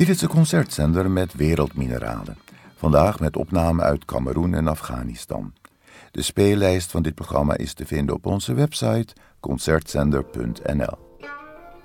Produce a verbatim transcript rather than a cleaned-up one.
Dit is de concertzender met wereldmineralen. Vandaag met opname uit Kameroen en Afghanistan. De speellijst van dit programma is te vinden op onze website concertzender punt n l.